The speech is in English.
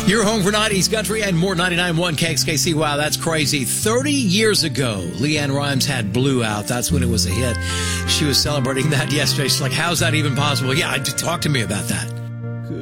Your home for 90s country and more. 99.1 KXKC. Wow, that's crazy. 30 years ago, Leanne Rimes had Blue out. That's when it was a hit. She was celebrating that yesterday. She's like, how's that even possible? Yeah, talk to me about that.